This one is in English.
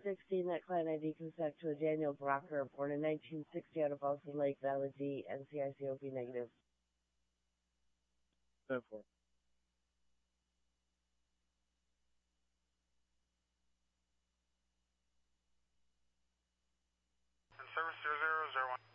16, that client ID comes back to a Daniel Brocker, born in 1960 out of Boston Lake, valid D, NCICOP negative. 10-4. Service 0001.